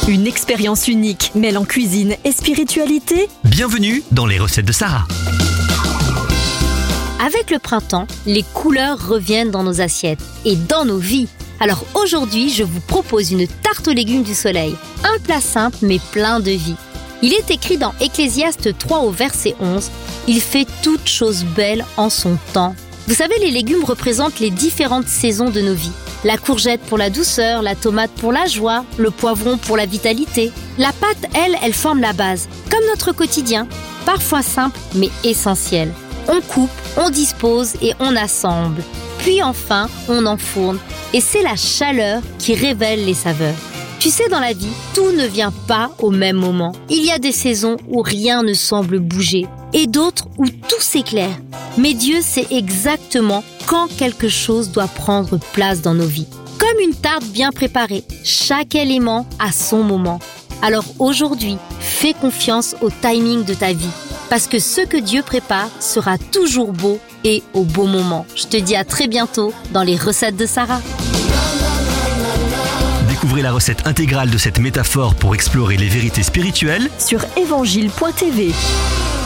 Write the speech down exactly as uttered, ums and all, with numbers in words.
Une expérience unique mêlant cuisine et spiritualité. Bienvenue dans les recettes de Sarah. Avec le printemps, les couleurs reviennent dans nos assiettes et dans nos vies. Alors aujourd'hui, je vous propose une tarte aux légumes du soleil. Un plat simple mais plein de vie. Il est écrit dans Ecclésiaste trois au verset onze. Il fait toutes choses belles en son temps. Vous savez, les légumes représentent les différentes saisons de nos vies. La courgette pour la douceur, la tomate pour la joie, le poivron pour la vitalité. La pâte, elle, elle forme la base, comme notre quotidien, parfois simple mais essentiel. On coupe, on dispose et on assemble. Puis enfin, on enfourne. Et c'est la chaleur qui révèle les saveurs. Tu sais, dans la vie, tout ne vient pas au même moment. Il y a des saisons où rien ne semble bouger et d'autres où tout s'éclaire. Mais Dieu sait exactement quand quelque chose doit prendre place dans nos vies. Comme une tarte bien préparée, chaque élément a son moment. Alors aujourd'hui, fais confiance au timing de ta vie. Parce que ce que Dieu prépare sera toujours beau et au bon moment. Je te dis à très bientôt dans les recettes de Sarah. Découvrez la recette intégrale de cette métaphore pour explorer les vérités spirituelles sur évangile point t v.